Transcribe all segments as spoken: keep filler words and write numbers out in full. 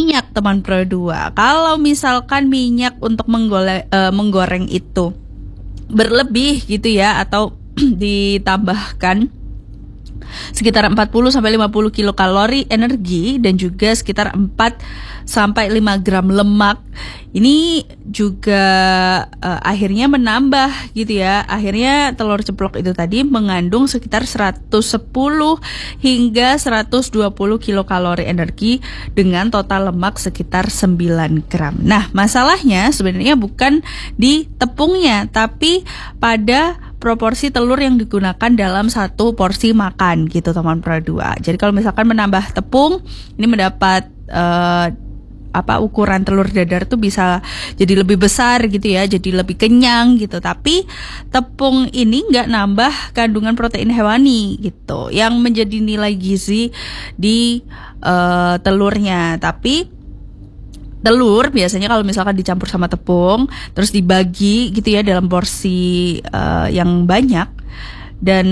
minyak teman Pro dua. Kalau misalkan minyak untuk menggole, uh, menggoreng itu berlebih gitu ya, atau ditambahkan sekitar empat puluh sampai lima puluh kilokalori energi dan juga sekitar empat sampai lima gram lemak. Ini juga uh, akhirnya menambah gitu ya. Akhirnya telur ceplok itu tadi mengandung sekitar seratus sepuluh hingga seratus dua puluh kilokalori energi dengan total lemak sekitar sembilan gram. Nah, masalahnya sebenarnya bukan di tepungnya, tapi pada proporsi telur yang digunakan dalam satu porsi makan gitu teman Pro dua. Jadi kalau misalkan menambah tepung, ini mendapat uh, apa ukuran telur dadar tuh bisa jadi lebih besar gitu ya, jadi lebih kenyang gitu. Tapi tepung ini nggak nambah kandungan protein hewani gitu, yang menjadi nilai gizi di uh, telurnya. Tapi telur biasanya kalau misalkan dicampur sama tepung terus dibagi gitu ya dalam porsi uh, yang banyak, dan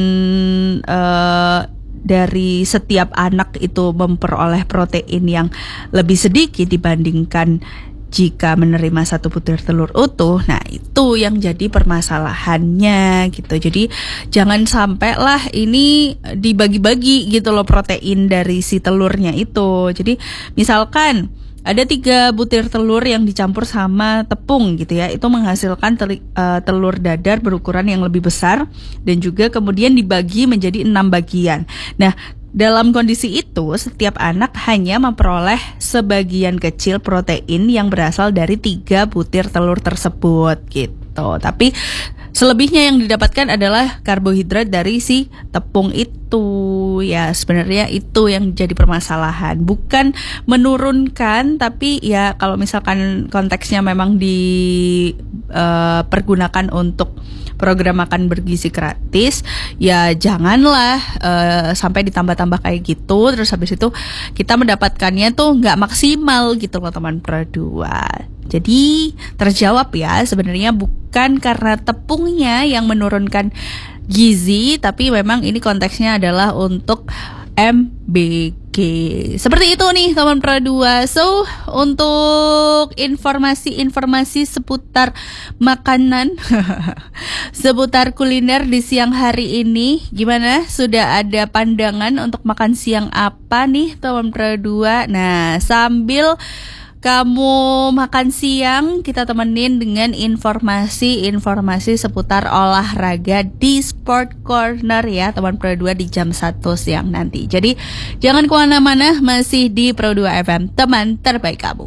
uh, dari setiap anak itu memperoleh protein yang lebih sedikit dibandingkan jika menerima satu butir telur utuh. Nah, itu yang jadi permasalahannya gitu. Jadi jangan sampai lah ini dibagi-bagi gitu loh protein dari si telurnya itu. Jadi misalkan ada tiga butir telur yang dicampur sama tepung gitu ya, itu menghasilkan teli, uh, telur dadar berukuran yang lebih besar dan juga kemudian dibagi menjadi enam bagian. Nah, dalam kondisi itu setiap anak hanya memperoleh sebagian kecil protein yang berasal dari tiga butir telur tersebut gitu. Tapi selebihnya yang didapatkan adalah karbohidrat dari si tepung itu. Ya sebenarnya itu yang jadi permasalahan. Bukan menurunkan, tapi ya kalau misalkan konteksnya memang dipergunakan uh, untuk program makan bergizi gratis, ya janganlah uh, sampai ditambah-tambah kayak gitu. Terus habis itu kita mendapatkannya tuh nggak maksimal gitu loh teman Pro dua. Jadi terjawab ya, sebenarnya bukan karena tepungnya yang menurunkan gizi, tapi memang ini konteksnya adalah untuk M B G. Seperti itu nih teman Pro dua. So, untuk informasi-informasi seputar makanan seputar kuliner di siang hari ini, gimana? Sudah ada pandangan untuk makan siang apa nih teman Pro dua? Nah, sambil kamu makan siang, kita temenin dengan informasi-informasi seputar olahraga di Sport Corner ya teman Pro dua di jam satu siang nanti. Jadi jangan kemana-mana, masih di Pro dua F M, teman terbaik kamu.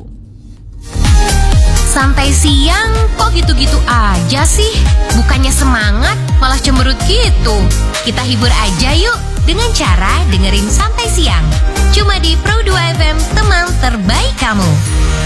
Santai siang kok gitu-gitu aja sih? Bukannya semangat, malah cemberut gitu. Kita hibur aja yuk dengan cara dengerin Santai